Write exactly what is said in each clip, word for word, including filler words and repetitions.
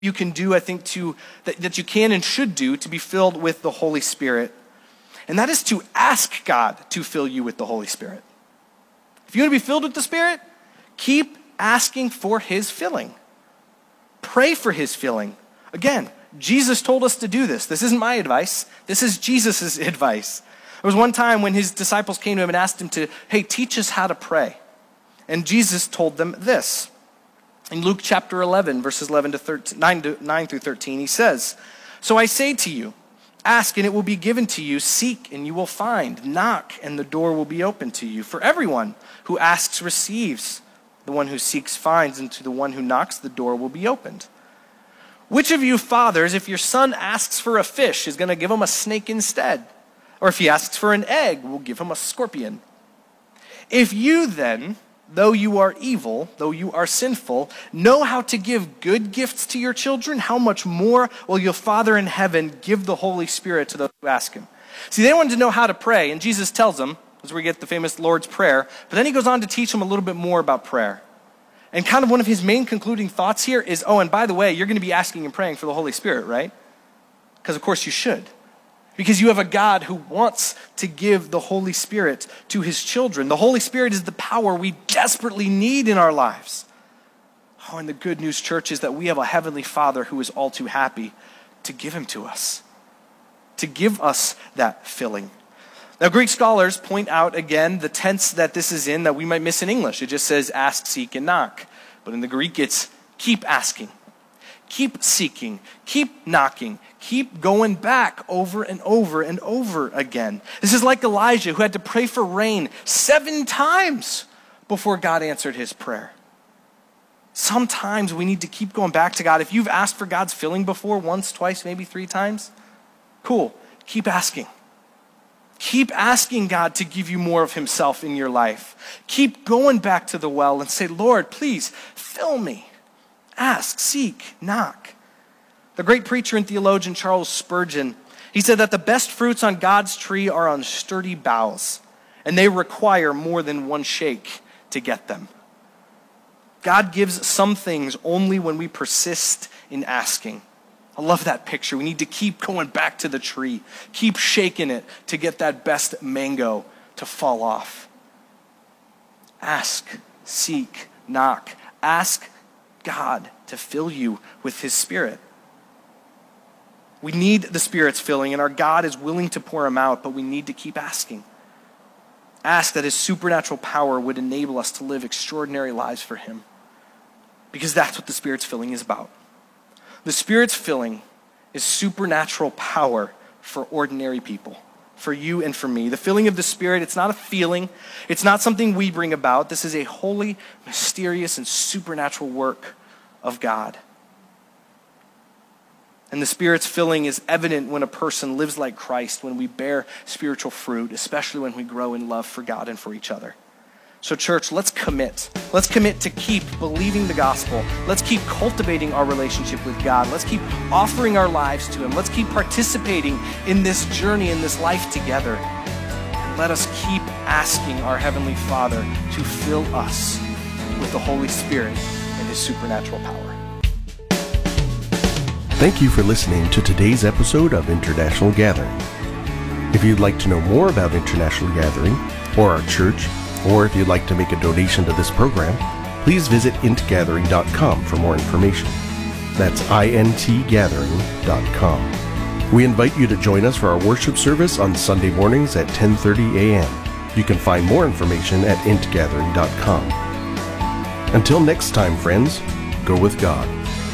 you can do, I think, to that, that you can and should do to be filled with the Holy Spirit. And that is to ask God to fill you with the Holy Spirit. If you want to be filled with the Spirit, keep asking for his filling. Pray for his filling. Again, Jesus told us to do this. This isn't my advice. This is Jesus' advice. There was one time when his disciples came to him and asked him to, hey, teach us how to pray. And Jesus told them this. In Luke chapter eleven, verses eleven to thirteen, nine, to, nine through thirteen, he says, so I say to you, ask and it will be given to you, seek and you will find, knock and the door will be open to you. For everyone who asks receives, the one who seeks finds, and to the one who knocks the door will be opened. Which of you fathers, if your son asks for a fish, is going to give him a snake instead? Or if he asks for an egg, will give him a scorpion? If you then, though you are evil, though you are sinful, know how to give good gifts to your children, how much more will your Father in heaven give the Holy Spirit to those who ask him? See, they wanted to know how to pray, and Jesus tells them, as we get the famous Lord's Prayer, but then he goes on to teach them a little bit more about prayer. And kind of one of his main concluding thoughts here is, oh, and by the way, you're going to be asking and praying for the Holy Spirit, right? Because of course you should. Because you have a God who wants to give the Holy Spirit to his children. The Holy Spirit is the power we desperately need in our lives. Oh, and the good news, church, is that we have a heavenly Father who is all too happy to give him to us, to give us that filling. Now, Greek scholars point out again the tense that this is in that we might miss in English. It just says ask, seek, and knock. But in the Greek, it's keep asking, keep seeking, keep knocking, keep going back over and over and over again. This is like Elijah, who had to pray for rain seven times before God answered his prayer. Sometimes we need to keep going back to God. If you've asked for God's filling before, once, twice, maybe three times, cool, keep asking. Keep asking God to give you more of himself in your life. Keep going back to the well and say, Lord, please fill me. Ask, seek, knock. The great preacher and theologian Charles Spurgeon, he said that the best fruits on God's tree are on sturdy boughs, and they require more than one shake to get them. God gives some things only when we persist in asking. I love that picture. We need to keep going back to the tree, keep shaking it to get that best mango to fall off. Ask, seek, knock. Ask God to fill you with his Spirit. We need the Spirit's filling, and our God is willing to pour him out, but we need to keep asking. Ask that his supernatural power would enable us to live extraordinary lives for him, because that's what the Spirit's filling is about. The Spirit's filling is supernatural power for ordinary people, for you and for me. The filling of the Spirit, it's not a feeling. It's not something we bring about. This is a holy, mysterious, and supernatural work of God. And the Spirit's filling is evident when a person lives like Christ, when we bear spiritual fruit, especially when we grow in love for God and for each other. So church, let's commit. Let's commit to keep believing the gospel. Let's keep cultivating our relationship with God. Let's keep offering our lives to him. Let's keep participating in this journey, in this life together. And let us keep asking our Heavenly Father to fill us with the Holy Spirit and his supernatural power. Thank you for listening to today's episode of International Gathering. If you'd like to know more about International Gathering or our church, or if you'd like to make a donation to this program, please visit int gathering dot com for more information. That's int gathering dot com. We invite you to join us for our worship service on Sunday mornings at ten thirty a.m. You can find more information at int gathering dot com. Until next time, friends, go with God.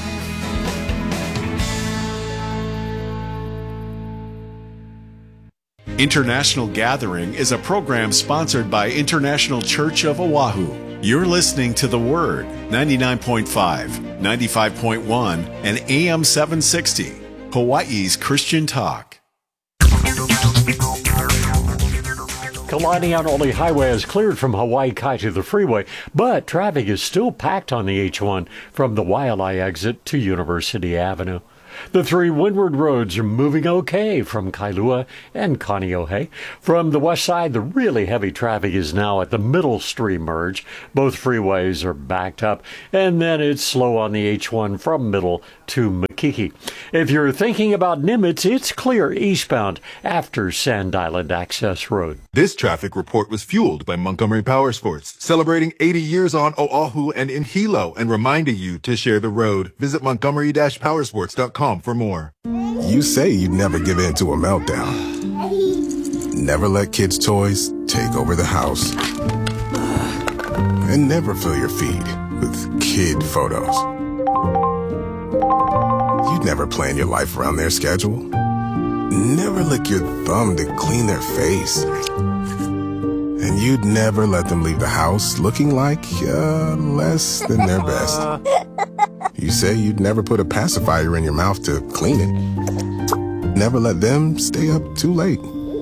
International Gathering is a program sponsored by International Church of Oahu. You're listening to The Word, ninety-nine point five, ninety-five point one, and A M seven sixty, Hawaii's Christian Talk. Kalaniaole Highway is cleared from Hawaii Kai to the freeway, but traffic is still packed on the H one from the Waialae exit to University Avenue. The three windward roads are moving okay from Kailua and Kaneohe. From the west side, the really heavy traffic is now at the Middle Stream merge. Both freeways are backed up, and then it's slow on the H one from Middle to Makiki. If you're thinking about Nimitz, it's clear eastbound after Sand Island Access Road. This traffic report was fueled by Montgomery Power Sports, celebrating eighty years on Oahu and in Hilo, and reminding you to share the road. Visit Montgomery Powersports dot com for more. You say you'd never give in to a meltdown. Never let kids' toys take over the house. And never fill your feed with kid photos. You'd never plan your life around their schedule. Never lick your thumb to clean their face. And you'd never let them leave the house looking like uh, less than their best. You say you'd never put a pacifier in your mouth to clean it. Never let them stay up too late.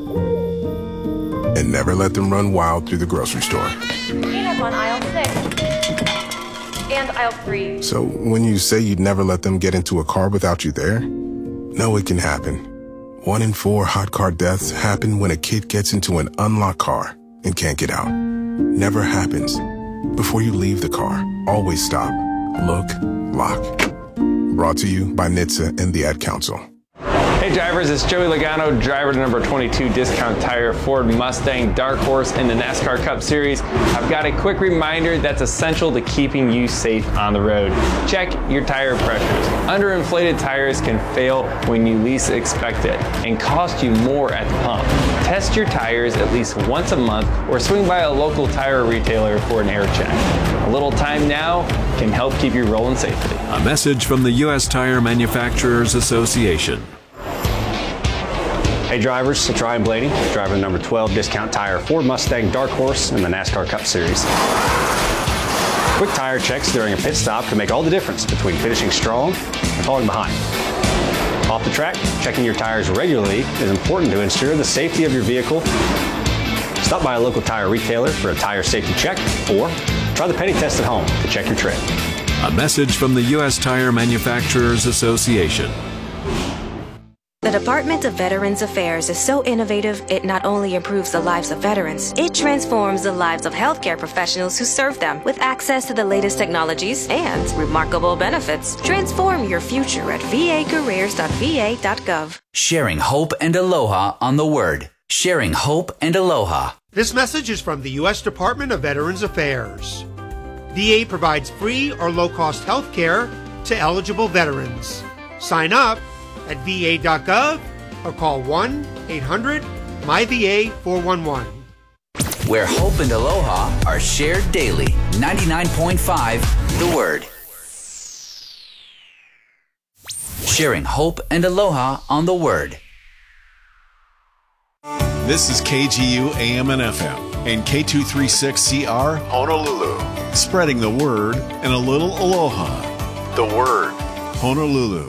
And never let them run wild through the grocery store. Peanuts on aisle six. And aisle three. So when you say you'd never let them get into a car without you there, know it can happen. One in four hot car deaths happen when a kid gets into an unlocked car and can't get out. Never happens. Before you leave the car, always stop, look, lock. Brought to you by N H T S A and the Ad Council. Hey drivers, it's Joey Logano, driver to number twenty-two Discount Tire Ford Mustang Dark Horse in the NASCAR Cup Series. I've got a quick reminder that's essential to keeping you safe on the road. Check your tire pressures. Underinflated tires can fail when you least expect it and cost you more at the pump. Test your tires at least once a month or swing by a local tire retailer for an air check. A little time now can help keep you rolling safely. A message from the U S Tire Manufacturers Association. Hey drivers, it's Ryan Blaney, driver number twelve Discount Tire Ford Mustang Dark Horse in the NASCAR Cup Series. Quick tire checks during a pit stop can make all the difference between finishing strong and falling behind. Off the track, checking your tires regularly is important to ensure the safety of your vehicle. Stop by a local tire retailer for a tire safety check, or try the penny test at home to check your tread. A message from the U S Tire Manufacturers Association. The Department of Veterans Affairs is so innovative, it not only improves the lives of veterans, it transforms the lives of healthcare professionals who serve them with access to the latest technologies and remarkable benefits. Transform your future at v a careers dot v a dot gov. Sharing hope and aloha on the Word. Sharing hope and aloha. This message is from the U S Department of Veterans Affairs. V A provides free or low-cost health care to eligible veterans. Sign up at v a dot gov or call one eight hundred M Y V A four one one. Where hope and aloha are shared daily. ninety-nine point five The Word. Sharing hope and aloha on the Word. This is K G U A M and F M and K two thirty-six C R Honolulu. Spreading the word and a little aloha. The Word. Honolulu.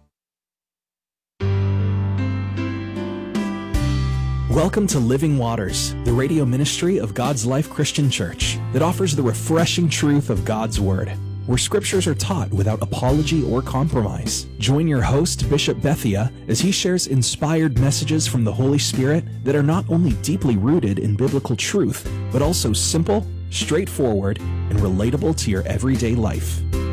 Welcome to Living Waters, the radio ministry of God's Life Christian Church that offers the refreshing truth of God's Word, where scriptures are taught without apology or compromise. Join your host, Bishop Bethia, as he shares inspired messages from the Holy Spirit that are not only deeply rooted in biblical truth, but also simple, straightforward, and relatable to your everyday life.